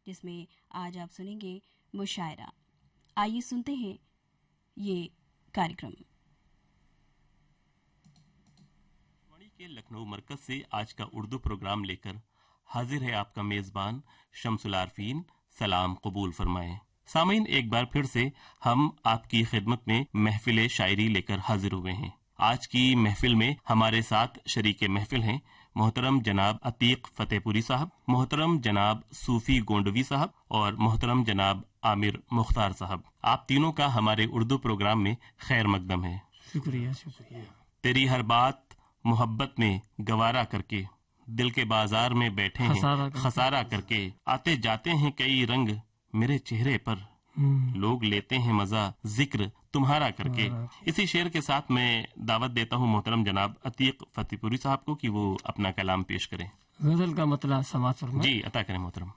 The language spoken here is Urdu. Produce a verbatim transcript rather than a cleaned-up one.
جس میں آج آپ سنیں گے مشاعرہ. آئیے سنتے ہیں یہ کارکرم. کے لکھنؤ مرکز سے آج کا اردو پروگرام لے کر حاضر ہے آپ کا میزبان شمس العارفین. سلام قبول فرمائیں. سامعین، ایک بار پھر سے ہم آپ کی خدمت میں محفل شاعری لے کر حاضر ہوئے ہیں. آج کی محفل میں ہمارے ساتھ شریک محفل ہیں محترم جناب عتیق فتح پوری صاحب، محترم جناب صوفی گونڈوی صاحب اور محترم جناب عامر مختار صاحب. آپ تینوں کا ہمارے اردو پروگرام میں خیر مقدم ہے. شکریہ شکریہ. تیری ہر بات محبت میں گوارا کر کے دل کے بازار میں بیٹھے ہیں خسارہ کر کے، آتے جاتے ہیں کئی رنگ میرے چہرے پر، لوگ لیتے ہیں مزہ ذکر تمہارا کر کے. اسی شعر کے ساتھ میں دعوت دیتا ہوں محترم جناب عتیق فتح پوری صاحب کو کہ وہ اپنا کلام پیش کریں. غزل کا مطلع سماعت فرمائیں. جی عطا کریں محترم.